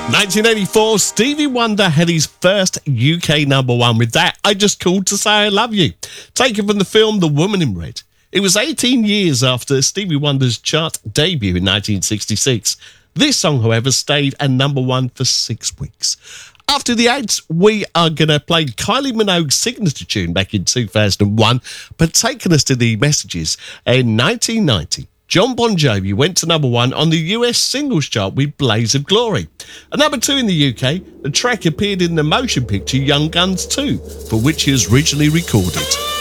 1984, Stevie Wonder had his first UK number one with that I Just Called to Say I Love You, taken from the film The Woman in Red. It was 18 years after Stevie Wonder's chart debut in 1966. This song, however, stayed at number one for 6 weeks. After the ads, we are going to play Kylie Minogue's signature tune back in 2001, but taking us to the messages in 1990. John Bon Jovi went to number one on the US singles chart with Blaze of Glory. At number two in the UK, the track appeared in the motion picture Young Guns 2, for which he was originally recorded.